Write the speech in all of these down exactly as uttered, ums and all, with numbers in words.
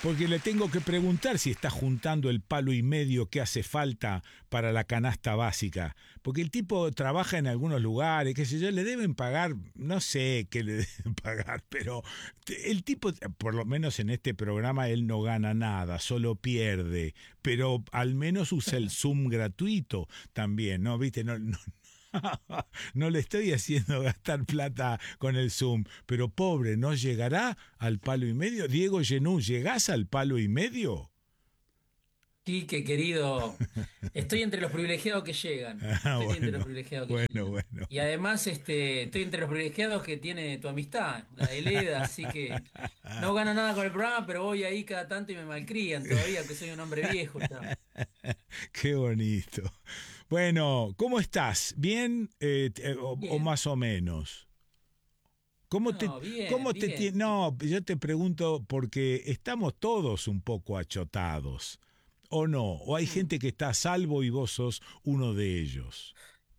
porque le tengo que preguntar si está juntando el palo y medio que hace falta para la canasta básica. Porque el tipo trabaja en algunos lugares, qué sé yo, le deben pagar, no sé qué le deben pagar, pero el tipo, por lo menos en este programa, él no gana nada, solo pierde. Pero al menos usa el Zoom gratuito también, ¿no? ¿Viste? No, no, no le estoy haciendo gastar plata con el Zoom, pero pobre, ¿no llegará al palo y medio? Diego Genú, ¿llegás al palo y medio? Quique, querido, estoy entre los privilegiados que llegan. Ah, Estoy entre los bueno, privilegiados que bueno, llegan. bueno. Y además, este, estoy entre los privilegiados que tiene tu amistad, la de Leda, así que no gano nada con el programa, pero voy ahí cada tanto y me malcrían todavía, que soy un hombre viejo ya. Qué bonito. Bueno, ¿cómo estás? ¿Bien eh, eh, o, o Bien. más o menos? ¿Cómo te, No, bien, cómo te bien. tie- No, yo te pregunto porque estamos todos un poco achotados. ¿O no? ¿O hay Mm. gente que está a salvo y vos sos uno de ellos?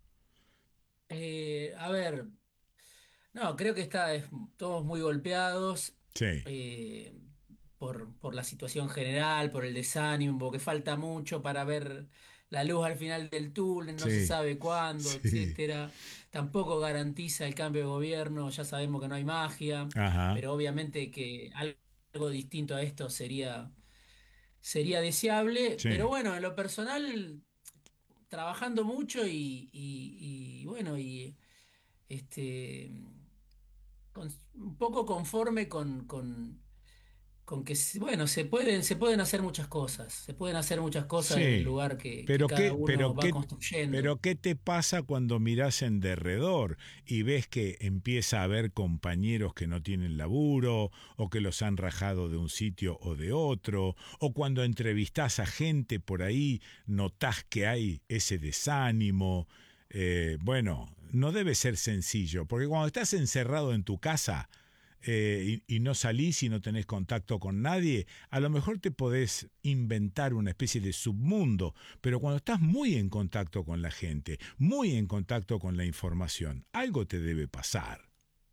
Eh, a ver, no, creo que está es- todos muy golpeados Sí, eh, por, por la situación general, por el desánimo, porque falta mucho para ver la luz al final del túnel, no se sí, sabe cuándo, sí. etcétera. Tampoco garantiza el cambio de gobierno, ya sabemos que no hay magia, Ajá, pero obviamente que al- algo distinto a esto sería, sería deseable. Pero sí. bueno, en lo personal, trabajando mucho y, y- y, bueno, y este con- un poco conforme con, con, con que, s- bueno, se pueden, se pueden hacer muchas cosas, se pueden hacer muchas cosas desde el Sí, lugar que, que pero cada qué, uno pero va qué, construyendo. pero qué te pasa cuando miras en derredor y ves que empieza a haber compañeros que no tienen laburo o que los han rajado de un sitio o de otro, o cuando entrevistás a gente por ahí notás que hay ese desánimo. Eh, bueno, no debe ser sencillo, porque cuando estás encerrado en tu casa eh, y, y no salís y no tenés contacto con nadie, a lo mejor te podés inventar una especie de submundo, pero cuando estás muy en contacto con la gente, muy en contacto con la información, algo te debe pasar.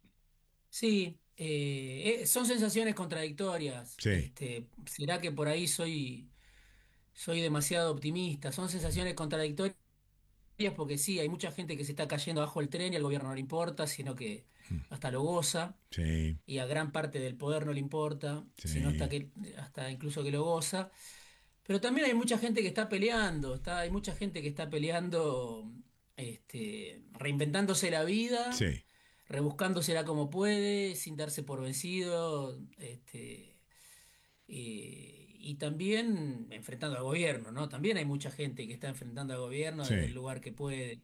Sí, eh, eh, son sensaciones contradictorias. Sí, Este, ¿será que por ahí soy, soy demasiado optimista? Son sensaciones contradictorias porque sí, hay mucha gente que se está cayendo bajo el tren y al gobierno no le importa, sino que hasta lo goza. sí, Y a gran parte del poder no le importa, sino hasta sí, que hasta incluso que lo goza. Pero también hay mucha gente que está peleando, está, hay mucha gente que está peleando, este, reinventándose la vida, sí, rebuscándosela como puede, sin darse por vencido, este, y, y también enfrentando al gobierno, ¿no? También hay mucha gente que está enfrentando al gobierno desde el sí, lugar que puede.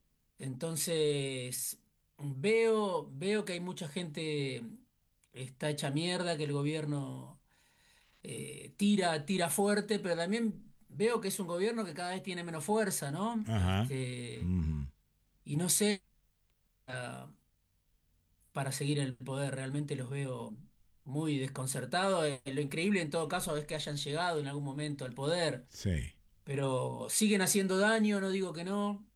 Entonces, veo, veo que hay mucha gente está hecha mierda, que el gobierno eh, tira, tira fuerte, pero también veo que es un gobierno que cada vez tiene menos fuerza, ¿no? ajá, Este, ujú, y no sé, ah, para seguir en el poder, realmente los veo muy desconcertados. Eh, Lo increíble en todo caso es que hayan llegado en algún momento al poder, sí, pero siguen haciendo daño, no digo que no,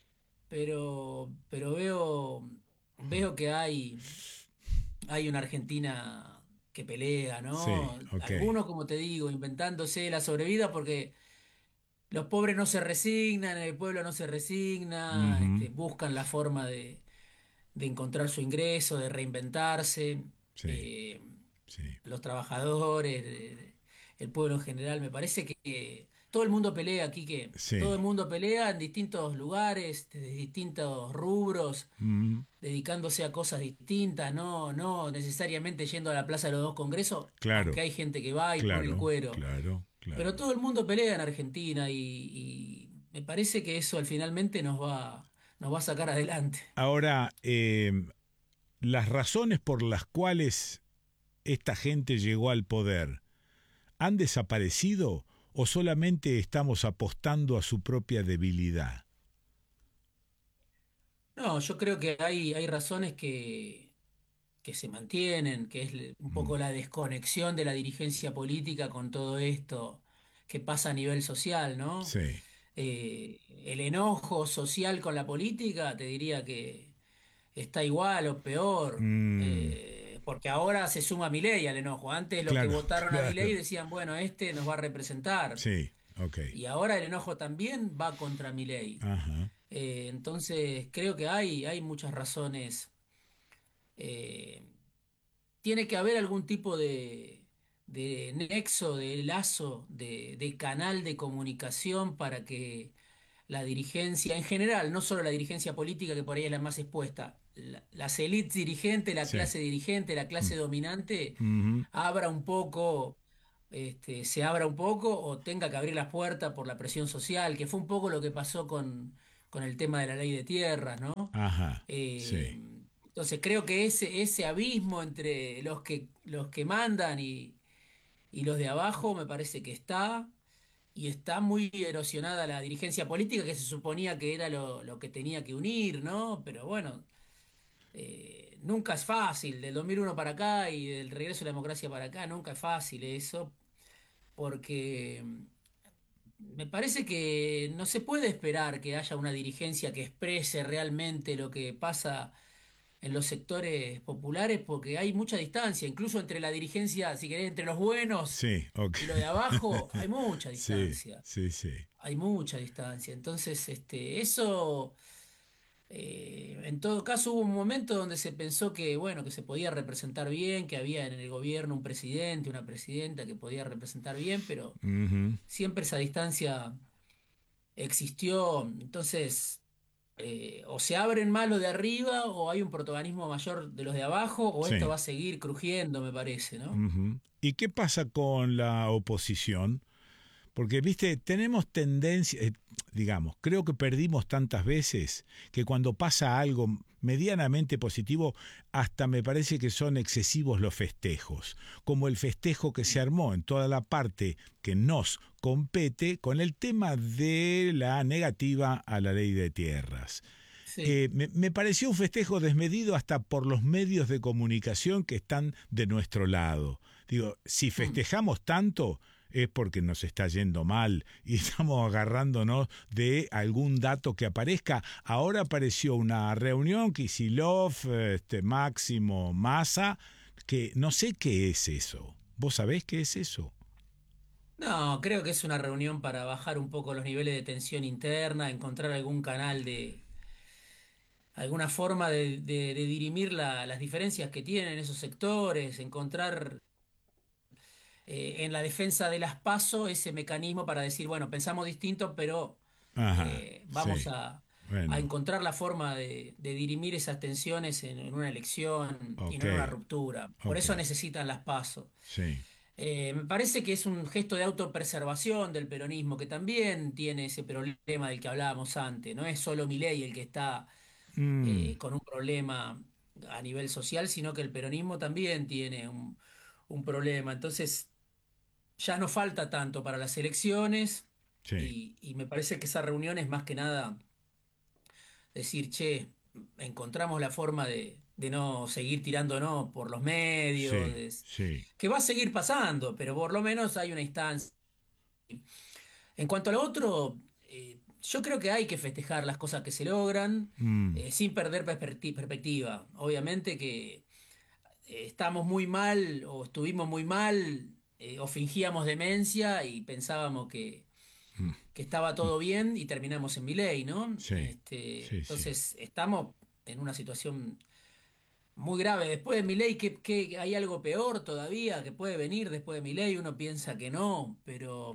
pero, pero veo, veo que hay, hay una Argentina que pelea, sí, ¿no? ok, Algunos, como te digo, inventándose la sobrevida porque los pobres no se resignan, el pueblo no se resigna, ujú, este, buscan la forma de, de encontrar su ingreso, de reinventarse. sí, eh, sí, los trabajadores, de- de- el pueblo en general, me parece que, que todo el mundo pelea aquí, que todo el sí, mundo pelea en distintos lugares, desde distintos rubros, ujú, dedicándose a cosas distintas, no, no necesariamente yendo a la Plaza de los Dos Congresos, aunque claro, hay gente que va y pone el claro, cuero. claro, Pero claro. todo el mundo pelea en Argentina y, y me parece que eso al finalmente nos va, nos va a sacar adelante. Ahora, eh, las razones por las cuales esta gente llegó al poder, ¿han desaparecido o solamente estamos apostando a su propia debilidad? No, yo creo que hay, hay razones que, que se mantienen, que es le- un poco la desconexión de la dirigencia política con todo esto que pasa a nivel social, ¿no? Sí. Eh, el enojo social con la política, te diría que está igual o peor, Mm, eh, porque ahora se suma Milei al enojo. Antes los que Claro, votaron a Milei claro. decían, bueno, este nos va a representar. Sí, ok. Y ahora el enojo también va contra Milei. Ajá. Eh, entonces creo que hay, hay muchas razones. Eh, Tiene que haber algún tipo de, de nexo, de lazo, de, de canal de comunicación para que la dirigencia, en general, no solo la dirigencia política, que por ahí es la más expuesta, la- las élites dirigentes, la Sí. clase dirigente, la Mm. clase dominante, Ujú. abra un poco, este, se abra un poco o tenga que abrir las puertas por la presión social, que fue un poco lo que pasó con, con el tema de la ley de tierras, ¿no? Ajá. Eh, Sí. entonces creo que ese, ese abismo entre los que, los que mandan y, y los de abajo me parece que está, y está muy erosionada la dirigencia política que se suponía que era lo, lo que tenía que unir, ¿no? Pero bueno, eh, nunca es fácil, del dos mil uno para acá y del regreso a la democracia para acá, nunca es fácil eso, porque me parece que no se puede esperar que haya una dirigencia que exprese realmente lo que pasa en los sectores populares porque hay mucha distancia, incluso entre la dirigencia, si querés, entre los buenos Sí, ok. y los de abajo, hay mucha Sí, distancia, sí, sí. hay mucha distancia. Entonces, este, eso, eh, en todo caso, hubo un momento donde se pensó que, bueno, que se podía representar bien, que había en el gobierno un presidente, una presidenta que podía representar bien, pero Ujú. siempre esa distancia existió. Entonces eh, o se abren más los de arriba o hay un protagonismo mayor de los de abajo o esto Sí. va a seguir crujiendo, me parece, ¿no? Ujú. ¿Y qué pasa con la oposición? Porque, viste, tenemos tendencia, eh, digamos, creo que perdimos tantas veces que cuando pasa algo medianamente positivo, hasta me parece que son excesivos los festejos, como el festejo que se armó en toda la parte que nos compete con el tema de la negativa a la ley de tierras. Sí. Eh, me, me pareció un festejo desmedido hasta por los medios de comunicación que están de nuestro lado. Digo, si Mm. festejamos tanto es porque nos está yendo mal y estamos agarrándonos de algún dato que aparezca. Ahora apareció una reunión, Kicillof, este, Máximo, Massa, que no sé qué es eso. ¿Vos sabés qué es eso? No, creo que es una reunión para bajar un poco los niveles de tensión interna, encontrar algún canal de, alguna forma de, de- de dirimir la- las diferencias que tienen esos sectores, encontrar eh, en la defensa de las PASO ese mecanismo para decir, bueno, pensamos distinto, pero Ajá, eh, vamos sí, a, a bueno, encontrar la forma de, de dirimir esas tensiones en, en una elección y ok, no en una ruptura. Por ok, eso necesitan las PASO. sí. Eh, me parece que es un gesto de autopreservación del peronismo, que también tiene ese problema del que hablábamos antes. No es solo Milei el que está Mm, eh, con un problema a nivel social, sino que el peronismo también tiene un, un problema. Entonces, ya no falta tanto para las elecciones sí, y, y me parece que esa reunión es más que nada decir, che, encontramos la forma de, de no seguir tirándonos por los medios, sí, de- sí. que va a seguir pasando, pero por lo menos hay una instancia. En cuanto a lo otro, eh, yo creo que hay que festejar las cosas que se logran Mm, eh, sin perder perspecti- perspectiva. Obviamente que eh, estamos muy mal o estuvimos muy mal eh, o fingíamos demencia y pensábamos que mm, que estaba mm, todo bien y terminamos en Milei, ¿no? sí, Este, sí, sí. entonces estamos en una situación muy grave. Después de Milei, ¿qué, qué- hay algo peor todavía que puede venir después de Milei? Uno piensa que no, pero,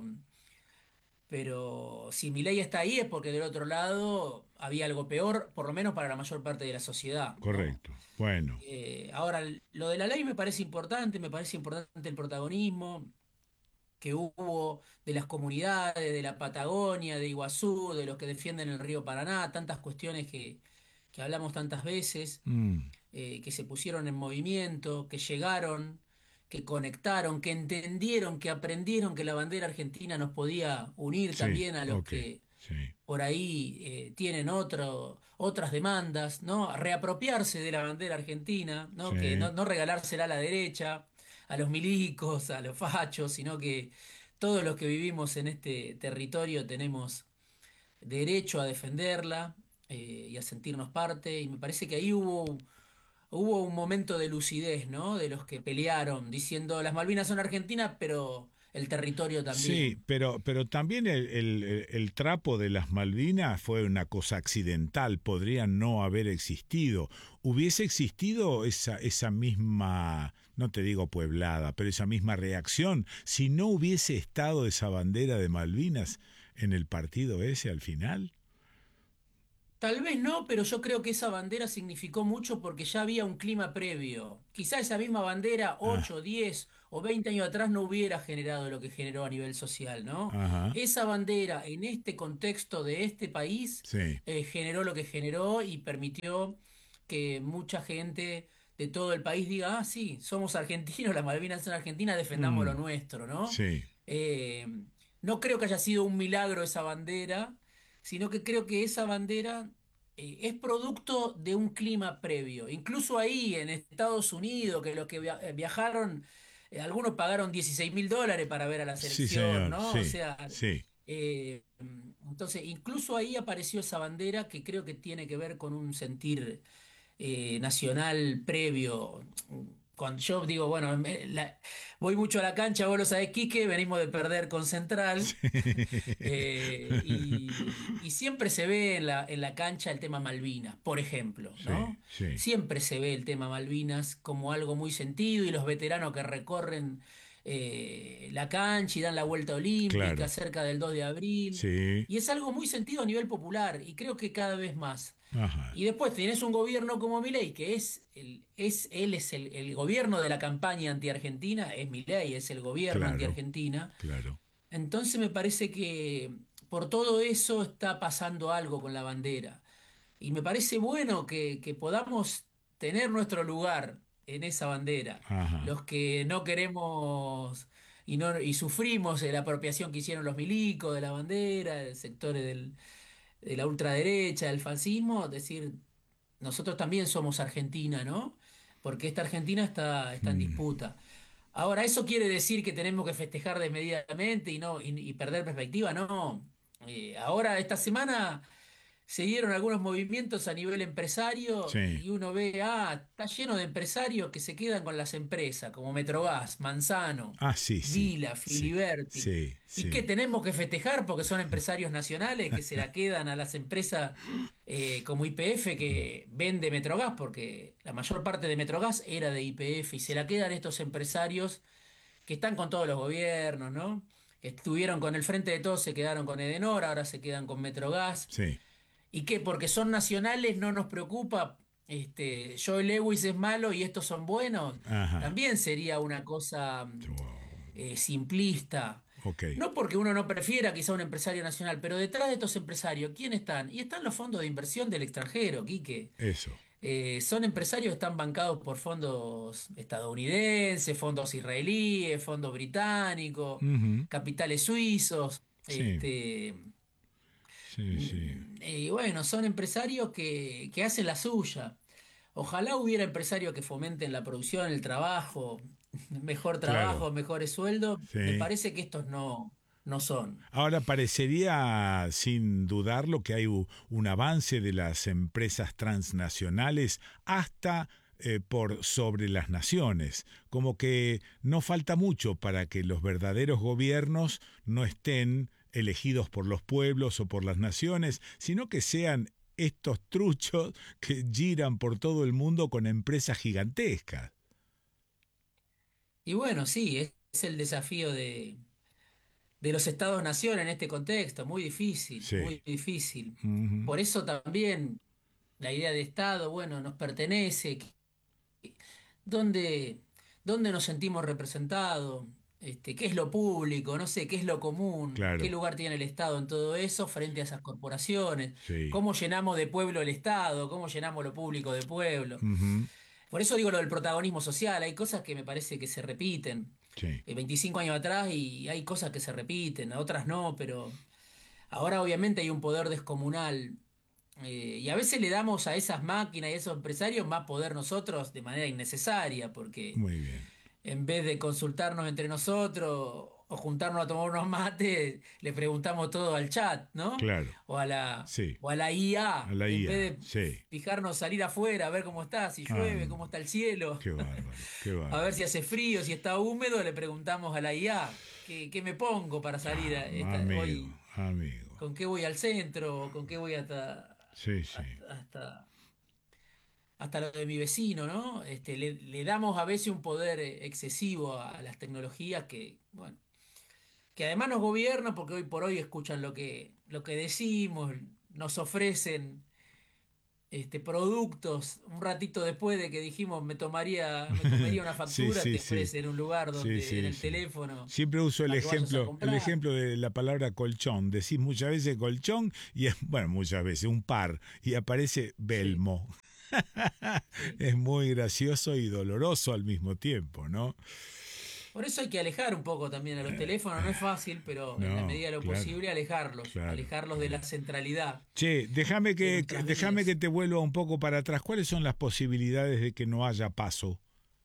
pero si Milei está ahí es porque del otro lado había algo peor, por lo menos para la mayor parte de la sociedad, ¿no? Correcto. Bueno, Eh, ahora, lo de la ley me parece importante, me parece importante el protagonismo que hubo de las comunidades, de la Patagonia, de Iguazú, de los que defienden el río Paraná, tantas cuestiones que, que hablamos tantas veces, mm, eh, que se pusieron en movimiento, que llegaron, que conectaron, que entendieron, que aprendieron que la bandera argentina nos podía unir sí, también a los ok, que sí, por ahí eh, tienen otro, otras demandas, ¿no? Reapropiarse de la bandera argentina, ¿no? Que sí, no, no regalársela a la derecha, a los milicos, a los fachos, sino que todos los que vivimos en este territorio tenemos derecho a defenderla eh, y a sentirnos parte. Y me parece que ahí hubo, hubo un momento de lucidez, ¿no? De los que pelearon, diciendo las Malvinas son argentinas, pero el territorio Sí, también. pero, pero también el, el- el- el trapo de las Malvinas fue una cosa accidental, podría no haber existido. ¿Hubiese existido esa, esa misma, no te digo pueblada, pero esa misma reacción si no hubiese estado esa bandera de Malvinas en el partido ese al final? Tal vez no, pero yo creo que esa bandera significó mucho porque ya había un clima previo. Quizá esa misma bandera Ah, ocho, diez o veinte años atrás no hubiera generado lo que generó a nivel social, ¿no? ajá, Esa bandera en este contexto de este país sí, eh, generó lo que generó y permitió que mucha gente de todo el país diga, ah, sí, somos argentinos, las Malvinas son argentinas, defendamos lo mm, nuestro, ¿no? sí, Eh, no creo que haya sido un milagro esa bandera, sino que creo que esa bandera eh, es producto de un clima previo. Incluso ahí en Estados Unidos, que los que via- eh, viajaron, eh, algunos pagaron dieciséis mil dólares para ver a la sí selección, señor, ¿no? O sí, sea, sí, eh, entonces incluso ahí apareció esa bandera que creo que tiene que ver con un sentir eh, nacional previo. Cuando yo digo, bueno, me- la- voy mucho a la cancha, vos lo sabés, Quique, venimos de perder con Central. Eh, y, y siempre se ve en la, en la cancha el tema Malvinas, por ejemplo, sí, ¿no? sí, Siempre se ve el tema Malvinas como algo muy sentido y los veteranos que recorren eh, la cancha y dan la vuelta olímpica claro, cerca del dos de abril. sí, Y es algo muy sentido a nivel popular y creo que cada vez más. ajá, Y después tenés un gobierno como Milei, que es, el, es él es el, el gobierno de la campaña anti-Argentina, es Milei, es el gobierno claro, anti-Argentina. claro, Entonces me parece que por todo eso está pasando algo con la bandera. Y me parece bueno que, que podamos tener nuestro lugar en esa bandera. ajá, Los que no queremos y, no, y sufrimos la apropiación que hicieron los milicos de la bandera, de sectores del, de la ultraderecha, del fascismo, decir, nosotros también somos Argentina, ¿no? Porque esta Argentina está, está en mm, disputa. Ahora, ¿eso quiere decir que tenemos que festejar desmedidamente y no y, y perder perspectiva? No. Eh, ahora, esta semana se dieron algunos movimientos a nivel empresario sí, y uno ve, ah, está lleno de empresarios que se quedan con las empresas, como Metrogas, Manzano, ah, sí, sí, Vila, sí, Filiberti. sí, ¿Y qué sí, tenemos que festejar? Porque son empresarios nacionales que se la quedan a las empresas eh, como Y P F que vende Metrogas, porque la mayor parte de Metrogas era de Y P F y se la quedan estos empresarios que están con todos los gobiernos, ¿no? Que estuvieron con el Frente de Todos, se quedaron con Edenor, ahora se quedan con Metrogas. sí, ¿Y qué? Porque son nacionales, no nos preocupa. Este, Joe Lewis es malo y estos son buenos. ajá, También sería una cosa mm, wow, eh, simplista. ok, No porque uno no prefiera quizá un empresario nacional, pero detrás de estos empresarios, ¿quién están? Y están los fondos de inversión del extranjero, Quique. eso, Eh, son empresarios que están bancados por fondos estadounidenses, fondos israelíes, fondos británicos, ujú, capitales suizos. sí, Este, sí, sí, mm, y bueno, son empresarios que, que hacen la suya. Ojalá hubiera empresarios que fomenten la producción, el trabajo, mejor claro, trabajo, mejores sueldos. Me sí. parece que estos no, no son. Ahora parecería, sin dudarlo, que hay u- un avance de las empresas transnacionales hasta eh, por sobre las naciones, como que no falta mucho para que los verdaderos gobiernos no estén elegidos por los pueblos o por las naciones, sino que sean estos truchos que giran por todo el mundo con empresas gigantescas. Y bueno, sí, es, es el desafío de, de los estados-nación en este contexto, muy difícil, Sí. muy difícil. Ujú. Por eso también la idea de Estado, bueno, nos pertenece, ¿dónde, dónde nos sentimos representados? Este, ¿qué es lo público? No sé, ¿qué es lo común? ¿Qué Claro. lugar tiene el Estado en todo eso frente a esas corporaciones? Sí. ¿Cómo llenamos de pueblo el Estado? ¿Cómo llenamos lo público de pueblo? Ujú. Por eso digo lo del protagonismo social, hay cosas que me parece que se repiten. Sí. Eh, veinticinco años atrás y hay cosas que se repiten, otras no, pero ahora obviamente hay un poder descomunal eh, y a veces le damos a esas máquinas y a esos empresarios más poder nosotros de manera innecesaria, porque Muy bien. en vez de consultarnos entre nosotros o juntarnos a tomar unos mates, le preguntamos todo al chat, ¿no? Claro, O a la, sí, o a la a I A, la en I A, vez de sí. fijarnos salir afuera, a ver cómo está, si Ah, llueve, cómo está el cielo, qué bárbaro, qué a ver si bárbaro. hace frío, si está húmedo, le preguntamos a la I A, ¿qué, qué me pongo para salir a Ah, esta- amigo, hoy? amigo. ¿Con qué voy al centro? ¿Con qué voy hasta, Sí, sí. hasta, hasta hasta lo de mi vecino, ¿no? Este, le, le damos a veces un poder eh, excesivo a, a las tecnologías que, bueno, que además nos gobiernan porque hoy por hoy escuchan lo que, lo que decimos, nos ofrecen este, productos. Un ratito después de que dijimos me tomaría, me comería una Sí, factura, sí, te sí. ofrecen un lugar Sí, donde en sí, el sí. teléfono Siempre uso el para que vayas a ejemplo, el comprar. ejemplo de la palabra colchón. Decís muchas veces colchón y, bueno, muchas veces un par y aparece Sí, Belmo. sí. Es muy gracioso y doloroso al mismo tiempo, ¿no? Por eso hay que alejar un poco también a los teléfonos, no es fácil, pero en la No, medida de lo claro, posible alejarlos, claro, alejarlos de la claro. centralidad Che, déjame de que, que- nuestras déjame que vidas. te vuelva un poco para atrás. ¿Cuáles son las posibilidades de que no haya paso,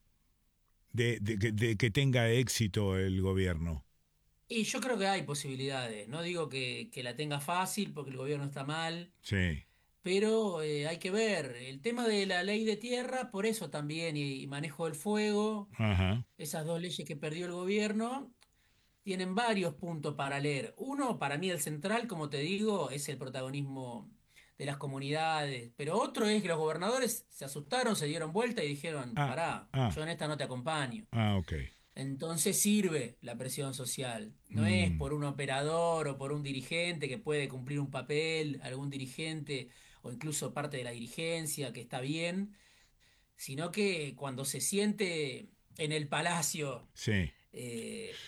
de, de que de que tenga éxito el gobierno? Y yo creo que hay posibilidades, no digo que, que la tenga fácil porque el gobierno está mal, Sí, pero eh, hay que ver el tema de la ley de tierra, por eso también, y, y manejo del fuego, ajá, esas dos leyes que perdió el gobierno, tienen varios puntos para leer. Uno, para mí el central, como te digo, es el protagonismo de las comunidades, pero otro es que los gobernadores se asustaron, se dieron vuelta y dijeron, ah, pará, ah, yo en esta no te acompaño. ah, ok. Entonces sirve la presión social. No es Mm, por un operador o por un dirigente que puede cumplir un papel, algún dirigente o incluso parte de la dirigencia, que está bien, sino que cuando se siente en el palacio sí, eh,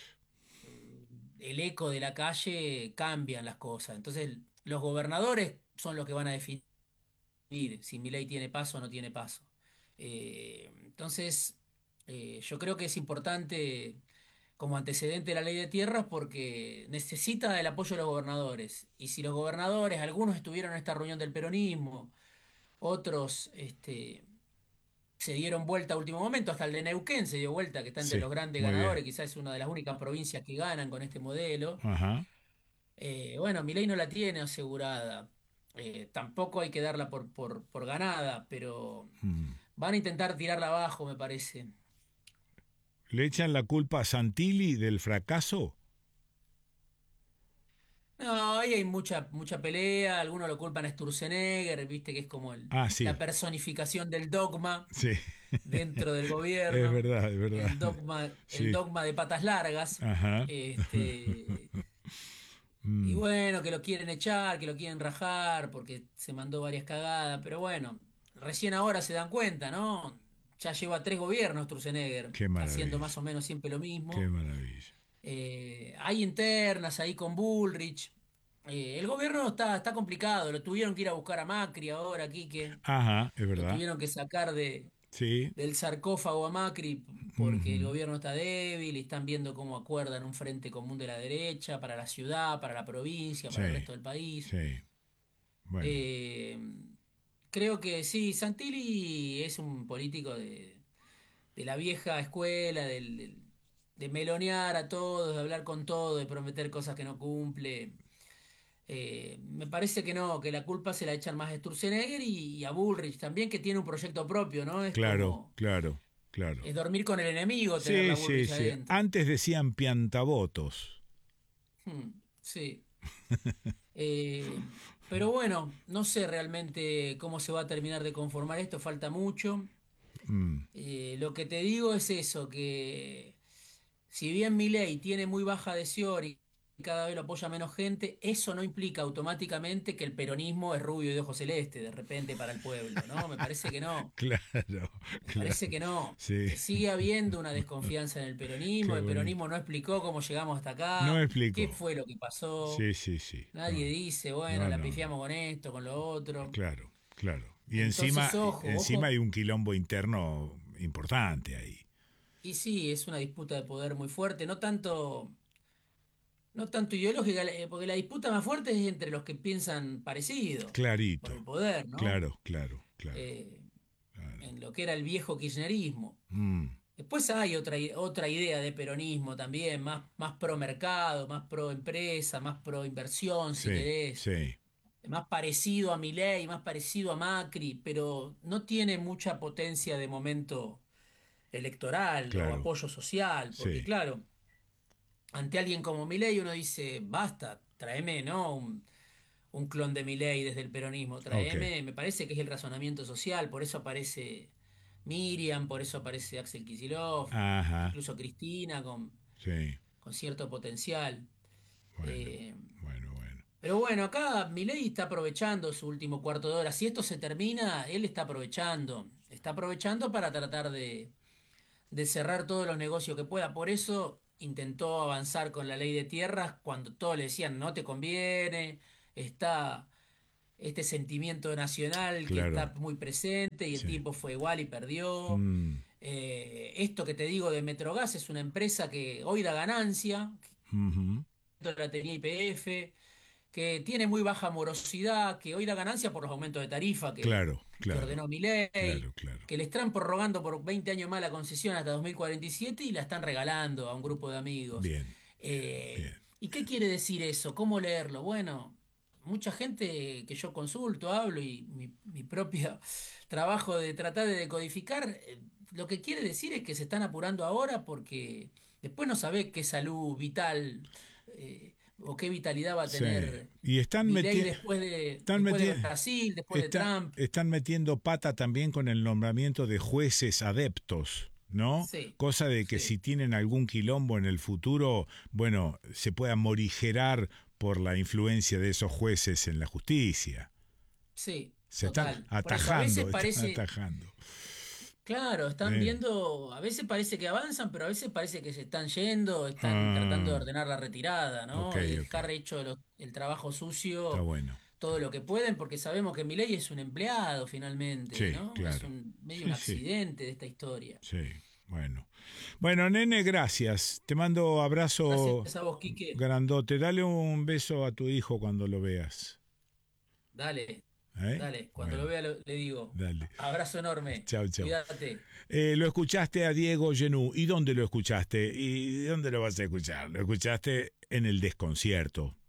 el eco de la calle, cambian las cosas. Entonces los gobernadores son los que van a definir si mi ley tiene paso o no tiene paso. Eh, entonces, eh, yo creo que es importante como antecedente de la ley de tierras porque necesita el apoyo de los gobernadores. Y si los gobernadores, algunos estuvieron en esta reunión del peronismo, otros este, se dieron vuelta a último momento, hasta el de Neuquén se dio vuelta, que está entre sí, los grandes muy bien. ganadores, quizás es una de las únicas provincias que ganan con este modelo. Ajá. Eh, bueno, mi ley no la tiene asegurada. Eh, tampoco hay que darla por, por, por ganada, pero Mm. van a intentar tirarla abajo, me parece. ¿Le echan la culpa a Santilli del fracaso? No, ahí hay mucha, mucha pelea, algunos lo culpan a Sturzenegger, viste que es como el- Ah, la sí, personificación del dogma sí. dentro del Es gobierno, verdad, es verdad. el dogma, el Sí. dogma de patas largas, Ajá. este, y Mm, bueno, que lo quieren echar, que lo quieren rajar, porque se mandó varias cagadas, pero bueno, recién ahora se dan cuenta, ¿no? Ya lleva tres gobiernos Sturzenegger, qué haciendo maravilla. más o menos siempre lo Qué mismo. maravilla. Eh, hay internas ahí con Bullrich. Eh, el gobierno está, está complicado, lo tuvieron que ir a buscar a Macri ahora, Quique. Ajá, es Lo verdad. tuvieron que sacar de, Sí. del sarcófago a Macri porque el Ujú. gobierno está débil y están viendo cómo acuerdan un frente común de la derecha para la ciudad, para la provincia, para el Sí, resto del país. sí. Bueno, Eh, Creo que sí, Santilli es un político de, de la vieja escuela, del, del- de melonear a todos, de hablar con todos, de prometer cosas que no cumple. Eh, me parece que no, que la culpa se la echan más a Sturzenegger y, y a Bullrich también, que tiene un proyecto propio, ¿no? Es claro, como, claro, claro. es dormir con el enemigo tener Sí, la sí, Bullrich sí. adentro. Antes decían piantavotos. Hmm, sí. Eh, pero bueno, no sé realmente cómo se va a terminar de conformar esto, falta mucho. Mm, Eh, lo que te digo es eso, que si bien Milei tiene muy baja adhesión y cada vez lo apoya menos gente, eso no implica automáticamente que el peronismo es rubio y de ojos celeste de repente para el pueblo, ¿no? Me parece que no. claro, Me claro. parece que no. Sí, Que sigue habiendo una desconfianza en el peronismo. qué El bonito. peronismo no explicó cómo llegamos hasta No me acá, qué explico. fue lo que pasó. Sí, sí, sí. Nadie No, dice, bueno, no, la no, no. pifiamos con esto, con lo otro. Claro, claro. Y Entonces, encima, ojo, encima ojo. hay un quilombo interno importante ahí. Y sí, es una disputa de poder muy fuerte, no tanto. No tanto ideológica, eh, porque la disputa más fuerte es entre los que piensan parecido por Clarito. el poder, ¿no? Claro, claro, claro, Eh, claro. en lo que era el viejo kirchnerismo. Mm. Después hay otra, i- otra idea de peronismo también, más, más pro mercado, más pro empresa, más pro inversión, si Sí, querés, sí, más parecido a Milei, más parecido a Macri, pero no tiene mucha potencia de momento electoral o claro, apoyo social, porque sí, claro, ante alguien como Milei uno dice, basta, tráeme, ¿no? Un, un clon de Milei desde el peronismo, ok, tráeme, me parece que es el razonamiento social, por eso aparece Miriam, por eso aparece Axel Kicillof, ajá, incluso Cristina con, sí, con cierto potencial. bueno, Eh, bueno, bueno, pero bueno, acá Milei está aprovechando su último cuarto de hora. Si esto se termina, él está aprovechando. Está aprovechando para tratar de, de cerrar todos los negocios que pueda. Por eso intentó avanzar con la ley de tierras cuando todos le decían no te conviene. Está este sentimiento nacional que claro, está muy presente y el sí, tipo fue igual y perdió. mm, Eh, esto que te digo de Metrogas es una empresa que hoy da ganancia, ujú, que la tenía Y P F, que tiene muy baja morosidad, que hoy da ganancia por los aumentos de tarifa que, claro, que claro, ordenó Milei, claro, claro, que le están prorrogando por veinte años más la concesión hasta dos mil cuarenta y siete y la están regalando a un grupo de amigos. bien, Eh, bien, ¿y qué quiere decir eso? ¿Cómo leerlo? Bueno, mucha gente que yo consulto, hablo y mi, mi propio trabajo de tratar de decodificar, eh, lo que quiere decir es que se están apurando ahora porque después no sabe qué salud vital eh, o qué vitalidad va a sí, tener y están Milei metiendo, después de, están después de metiendo, Brasil, después de Está- Trump. están metiendo pata también con el nombramiento de jueces adeptos, ¿no? Sí, Cosa de que sí, si tienen algún quilombo en el futuro, bueno, se pueda morigerar por la influencia de esos jueces en la justicia. sí, Se están total. Por eso a veces atajando, están parece, atajando. claro, están Eh, viendo, a veces parece que avanzan, pero a veces parece que se están yendo, están tratando de ah, ordenar la retirada, ok, ¿no? Y ok. dejar hecho lo- el trabajo Está sucio bueno. todo lo que pueden, porque sabemos que Milei es un empleado finalmente, Sí, ¿no? Es claro. un medio un Sí, sí, accidente de esta historia. sí. Bueno. Bueno, nene, gracias. Te mando abrazo Gracias a vos, Quique. grandote. Dale un beso a tu hijo cuando lo veas. Dale, ¿Eh? dale. Cuando lo Bueno, vea lo- le digo, dale. abrazo enorme. Chao, chao. Cuídate. Eh, lo escuchaste a Diego Genú. ¿Y dónde lo escuchaste? ¿Y dónde lo vas a escuchar? Lo escuchaste en el desconcierto.